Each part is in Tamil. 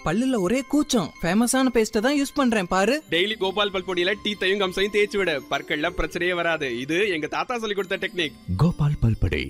பல்லுல ஒரே கூச்சம். ஃபேமஸான பேஸ்ட தான் யூஸ் பண்றேன் பாரு. டெய்லி கோபால் பல்பொடியில டீத்தையும் கம்சையும் தேய்ச்சி விட, பற்கள்ல பிரச்சனையே வராது. இது எங்க தாத்தா சொல்லி கொடுத்த டெக்னிக். கோபால் பல்பொடி.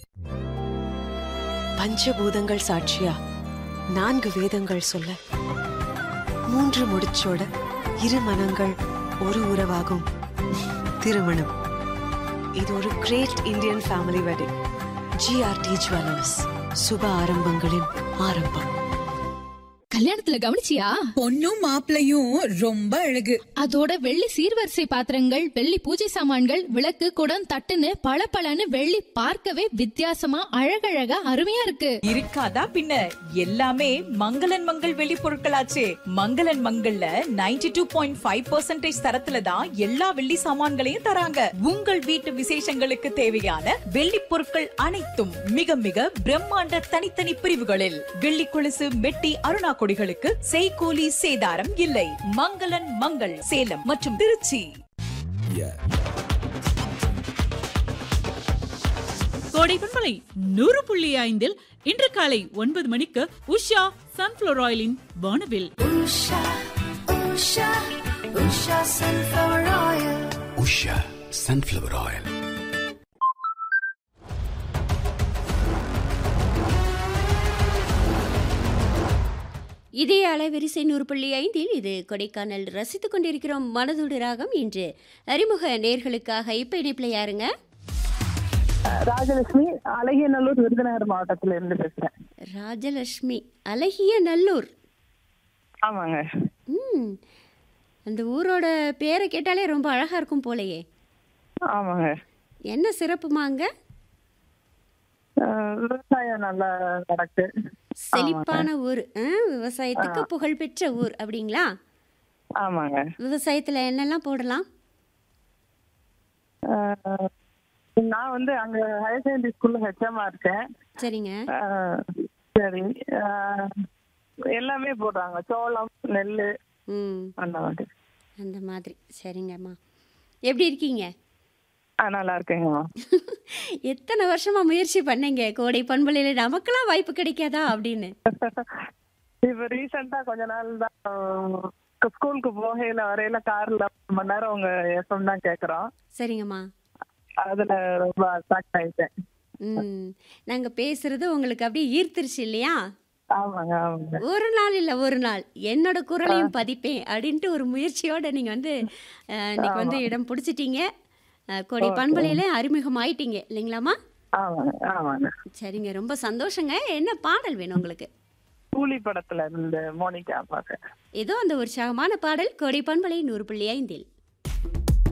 பஞ்சபூதங்கள் சாட்சியா 4 வேதங்கள் சொல்ல, 3 முடிச்சோட 2 மனங்கள் ஒரு உறவாகும். திருமணம். இது ஒரு great Indian family wedding. GRT jewellers, சுப ஆரம்பங்களின் ஆரம்பம். கல்யாணத்துல கவனிச்சியா? பொண்ணும் மாப்பிளையும் ரொம்ப அழகு. அதோட வெள்ளி சீர்வரிசை பாத்திரங்கள், வெள்ளி பூஜை சாமான்கள், விளக்கு, குடம், தட்டுன்னு பளபளன்னு வெள்ளி பார்க்கவே வித்தியாசமா அழகழகா அருமையா இருக்கு. இருக்காதா பின்ன, எல்லாமே மங்களன் மங்கள் வெளி பொருட்களாச்சே. மங்களன் மங்கள்ல 92.5% தரத்துல தான் எல்லா வெள்ளி சாமான்களையும் தராங்க. உங்கள் வீட்டு விசேஷங்களுக்கு தேவையான வெள்ளி பொருட்கள் அனைத்தும் மிக மிக பிரம்மாண்ட தனித்தனி பிரிவுகளில். வெள்ளி கொலுசு, மெட்டி, அருணா கொடிகளுக்கு செய்கூலி சேதாரம் இல்லை. மங்களன் மங்கள், சேலம் மற்றும் திருச்சி. கோடை பண்பலை 100.5 இன்று காலை 9 மணிக்கு உஷா சன்ஃபிளவர் ஆயிலின் வானவில். Usha sunflower oil. இதே அலைவரிசை 100.5 இது கொடைக்கானல். ரசித்துக் கொண்டிருக்கிறோம் மனதோடு ராகம். இன்று அறிமுக நேர்களுக்காக இப்ப இணைப்புல யாருங்க? ராஜலட்சுமி, அழகிய நல்லூர், விருதுநகர் மாவட்டத்துல இருந்து பேசுறேன். ராஜலட்சுமி, அழகிய நல்லூர். ஆமாங்க. அந்த ஊரோட பேரை கேட்டாலே ரொம்ப அழகா இருக்கும் போலயே. ஆமாங்க. என்ன சிறப்புமாங்க? விவசாயம் நல்லா நடக்கு. செழிப்பான ஊர், விவசாயத்துக்கு புகழ் பெற்ற ஊர் அப்படிங்களா? ஆமாங்க. விவசாயத்துல என்னெல்லாம் போடலாம்? நான் வந்து அங்க ஹையர் செகண்டரி ஸ்கூல்ல ஹெச்எம்மா இருக்கேன். சரிங்க. சரி, எல்லாமே போடுறாங்க. சோளம், நெல், அந்த மாதிரி. சரிங்கம்மா, எப்படி இருக்கீங்க? நல்லா இருக்கேங்கம்மா. எத்தனை வருஷமா முயற்சி பண்ணீங்க கோடை பண்பலையில நமக்கெல்லாம் வாய்ப்பு கிடைக்காதா அப்படின்னு? இப்ப ரீசெண்டா கொஞ்ச நாள் தான் ஸ்கூலுக்கு போகையில வரையில கார்ல 1 மணி நேரம் உங்க எஃப்எம் தான் கேக்குறோம். சரிங்கம்மா. அதுல ரொம்ப அட்ராக்ட் ஆயிட்டேன். நாங்க பேசுறது உங்களுக்கு அப்படியே ஈர்த்திருச்சு இல்லையா? ஆமாங்க, ஆமாங்க. ஒரு நாள் இல்ல ஒரு நாள் என்னோட குரலையும் பதிப்பேன் அப்படின்ட்டு ஒரு முயற்சியோட நீங்க வந்து இன்னைக்கு வந்து இடம் பிடிச்சிட்டீங்க. கோடை பண்பலையில அறிமுகம் ஆயிட்டீங்க இல்லைங்களாமா? ஆமாங்க. சரிங்க, ரொம்ப சந்தோஷங்க. என்ன பாடல் வேணும் உங்களுக்கு? கூலி படத்துல இருந்து மோனிகா பாக்க. ஏதோ அந்த உற்சாகமான பாடல் கோடை பண்பலை 100.5.